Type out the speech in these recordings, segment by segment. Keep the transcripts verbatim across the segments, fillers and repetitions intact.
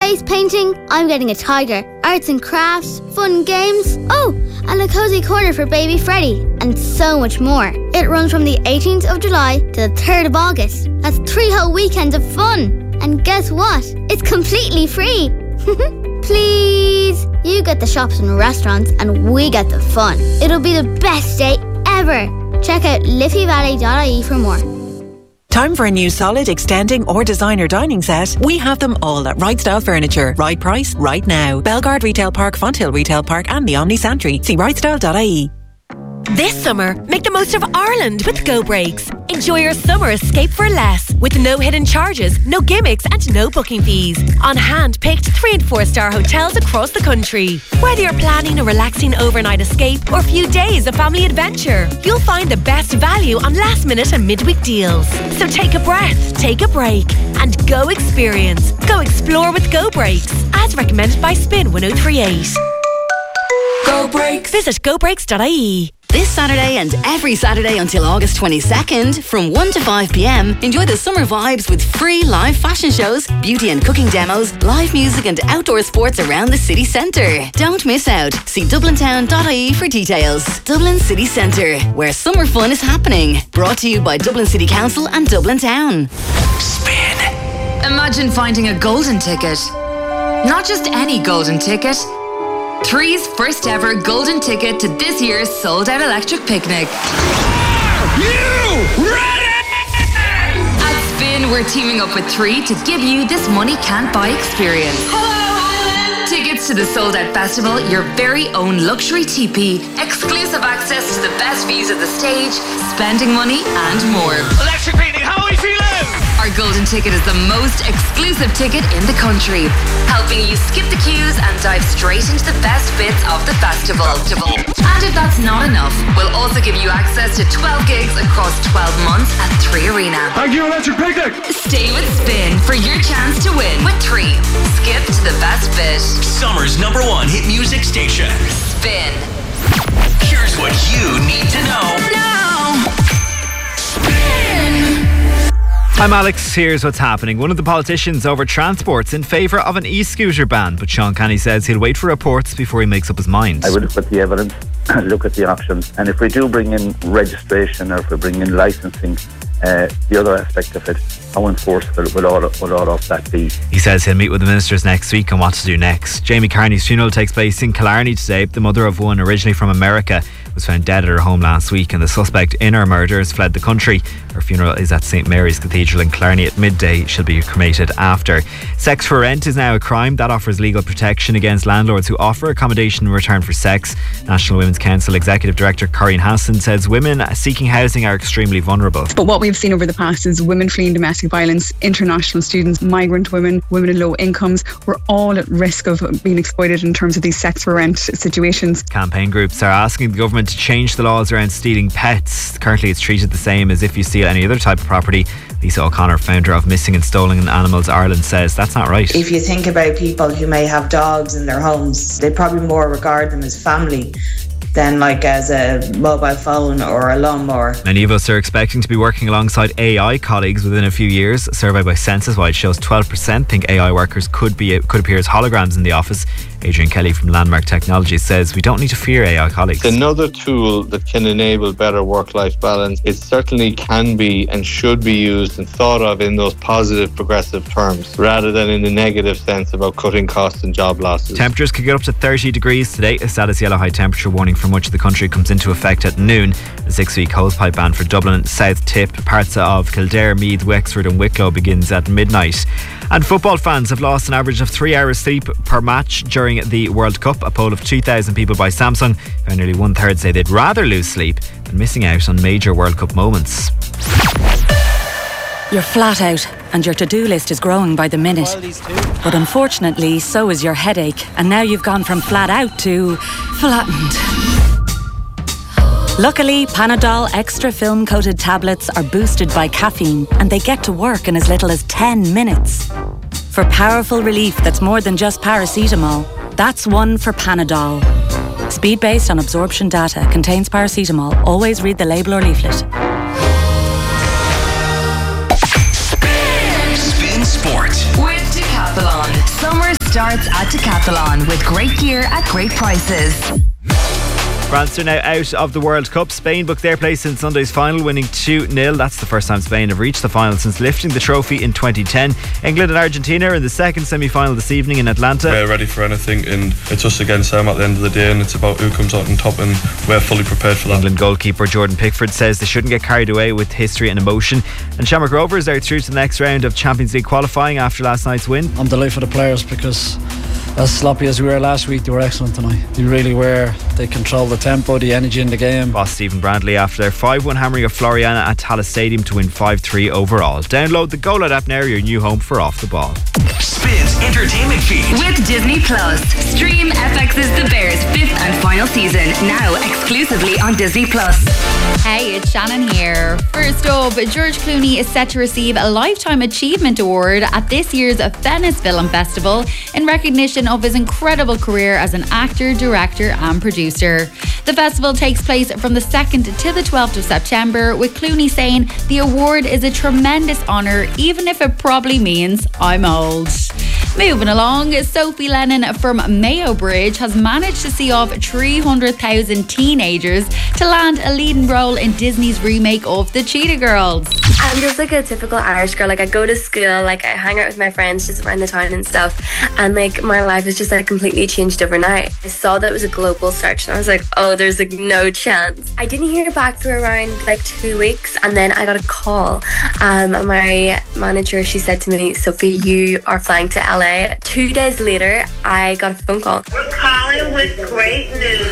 face painting, I'm getting a tiger. Arts and crafts, fun games, oh, and a cozy corner for baby Freddie, and so much more. It runs from the eighteenth of July to the third of August. That's three whole weekends of fun. And guess what? It's completely free. Please. You get the shops and restaurants and we get the fun. It'll be the best day ever. Check out liffey valley dot I E for more. Time for a new solid, extending or designer dining set? We have them all at Right Style Furniture. Right price, right now. Belgard Retail Park, Fonthill Retail Park and the Omni Santry. See right style dot I E. This summer, make the most of Ireland with Go Breaks. Enjoy your summer escape for less, with no hidden charges, no gimmicks and no booking fees. On hand-picked three and four star hotels across the country. Whether you're planning a relaxing overnight escape or a few days of family adventure, you'll find the best value on last minute and midweek deals. So take a breath, take a break and go experience. Go explore with Go Breaks, as recommended by Spin one oh three eight. Go Breaks. Visit go breaks dot I E. This Saturday and every Saturday until August twenty-second, from one to five p.m, enjoy the summer vibes with free live fashion shows, beauty and cooking demos, live music and outdoor sports around the city centre. Don't miss out. See dublin town dot I E for details. Dublin City Centre, where summer fun is happening. Brought to you by Dublin City Council and Dublin Town. Spin. Imagine finding a golden ticket. Not just any golden ticket. Three's first ever golden ticket to this year's sold out electric picnic. Are you ready? At Spin, we're teaming up with Three to give you this money can't buy experience. Hello, tickets to the sold out festival, your very own luxury teepee, exclusive access to the best views of the stage, spending money and more. Electric picnic, how are we feeling? Our golden ticket is the most exclusive ticket in the country, helping you skip the queues and dive straight into the best bits of the festival. And if that's not enough, we'll also give you access to twelve gigs across twelve months at Three Arena. Thank you, Electric Picnic! Stay with Spin for your chance to win with Three. Skip to the best bit. Summer's number one hit music station. Spin. Here's what you need to know. Now. Spin. I'm Alex, here's what's happening. One of the politicians over transport's in favour of an e-scooter ban, but Sean Canny says he'll wait for reports before he makes up his mind. I will look at the evidence, look at the options, and if we do bring in registration or if we bring in licensing, uh, the other aspect of it, how enforceable will all, will all of that be? He says he'll meet with the ministers next week on what to do next. Jamie Carney's funeral takes place in Killarney today. The mother of one originally from America was found dead at her home last week, and the suspect in her murders fled the country. Her funeral is at Saint Mary's Cathedral in Killarney at midday. She'll be cremated after. Sex for rent is now a crime. That offers legal protection against landlords who offer accommodation in return for sex. National Women's Council Executive Director Corinne Hassan says women seeking housing are extremely vulnerable. But what we've seen over the past is women fleeing domestic violence, international students, migrant women, women in low incomes, we're all at risk of being exploited in terms of these sex for rent situations. Campaign groups are asking the government to change the laws around stealing pets. Currently it's treated the same as if you steal any other type of property. Lisa O'Connor, founder of Missing and Stolen Animals Ireland, says that's not right. If you think about people who may have dogs in their homes, they probably more regard them as family than like as a mobile phone or a lawnmower. Many of us are expecting to be working alongside A I colleagues within a few years. A survey by Census-Wide shows twelve percent think A I workers could be could appear as holograms in the office. Adrian Kelly from Landmark Technologies says we don't need to fear A I colleagues. Another tool that can enable better work-life balance, it certainly can be and should be used and thought of in those positive progressive terms rather than in the negative sense about cutting costs and job losses. Temperatures could get up to thirty degrees today. A status yellow high temperature warning for much of the country comes into effect at noon. The six-week hosepipe ban for Dublin, South Tip, parts of Kildare, Meath, Wexford and Wicklow begins at midnight. And football fans have lost an average of three hours sleep per match during the World Cup. A poll of two thousand people by Samsung found nearly one third say they'd rather lose sleep than missing out on major World Cup moments. You're flat out and your to-do list is growing by the minute. But unfortunately, so is your headache. And now you've gone from flat out to flattened. Luckily, Panadol Extra Film Coated tablets are boosted by caffeine and they get to work in as little as ten minutes. For powerful relief that's more than just paracetamol, that's one for Panadol. Speed based on absorption data, contains paracetamol. Always read the label or leaflet. Spin, Spin Sport with Decathlon. Summer starts at Decathlon with great gear at great prices. France are now out of the World Cup. Spain booked their place in Sunday's final, winning two nil. That's the first time Spain have reached the final since lifting the trophy in twenty ten. England and Argentina are in the second semi-final this evening in Atlanta. We're ready for anything, and it's us against them at the end of the day, and it's about who comes out on top, and we're fully prepared for that. England goalkeeper Jordan Pickford says they shouldn't get carried away with history and emotion. And Shamrock Rovers are through to the next round of Champions League qualifying after last night's win. I'm delighted for the players because as sloppy as we were last week, they were excellent tonight. They really were. They controlled the tempo, the energy in the game. Boss Stephen Bradley after their five one hammering of Floriana at Tallaght Stadium to win five three overall. Download the GoLoud app now, your new home for Off the Ball. Spins Entertainment Feed. With Disney Plus. Stream F X's The Bears' fifth and final season, now exclusively on Disney Plus. Hey, it's Shannon here. First up, George Clooney is set to receive a Lifetime Achievement Award at this year's Venice Film Festival in recognition of his incredible career as an actor, director and producer. The festival takes place from the second to the twelfth of September, with Clooney saying the award is a tremendous honour, even if it probably means I'm old. Moving along, Sophie Lennon from Mayo Bridge has managed to see off three hundred thousand teenagers to land a leading role in Disney's remake of The Cheetah Girls. I'm just like a typical Irish girl. Like I go to school, like I hang out with my friends just around the town and stuff, and like my life is just like completely changed overnight. I saw that it was a global search and I was like, oh, there's like no chance. I didn't hear back for around like two weeks and then I got a call. Um, and my manager, she said to me, Sophie, you are flying to L A. Two days later, I got a phone call. We're calling with great news.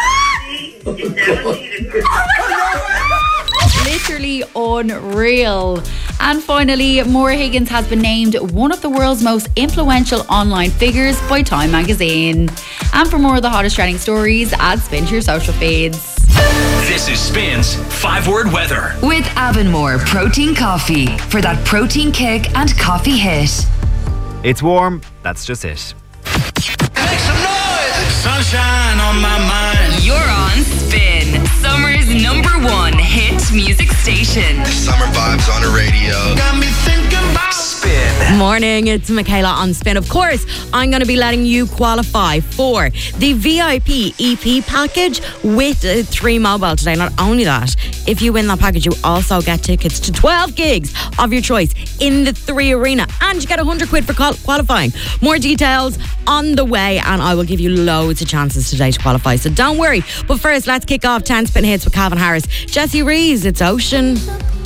Literally unreal. And finally, Maura Higgins has been named one of the world's most influential online figures by Time magazine. And for more of the hottest trending stories, add Spin to your social feeds. This is Spin's five-word weather. With Avonmore Protein Coffee for that protein kick and coffee hit. It's warm, that's just it. Make some noise! Sunshine on my mind. You're on Spin, summer's number one hit music station. Summer vibes on the radio. Got me thinking about Spin. Morning, it's Michaela on Spin. Of course, I'm going to be letting you qualify for the V I P E P package with uh, Three Mobile today. Not only that, if you win that package, you also get tickets to twelve gigs of your choice in the Three Arena, and you get one hundred quid for qual- qualifying. More details on the way, and I will give you loads of chances today to qualify, so don't worry. But first, let's kick off ten Spin Hits with Calvin Harris. Jesse Rees, it's Ocean.